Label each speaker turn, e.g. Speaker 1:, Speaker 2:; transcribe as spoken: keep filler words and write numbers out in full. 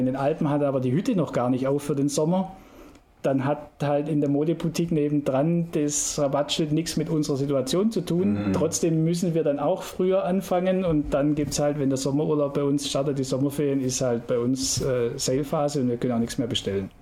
Speaker 1: In den Alpen hat aber die Hütte noch gar nicht auf für den Sommer. Dann hat halt in der Modeboutique nebendran das Rabattschild nichts mit unserer Situation zu tun. Mhm. Trotzdem müssen wir dann auch früher anfangen und dann gibt es halt, wenn der Sommerurlaub bei uns startet, die Sommerferien, ist halt bei uns äh, Sale-Phase und wir können auch nichts mehr bestellen.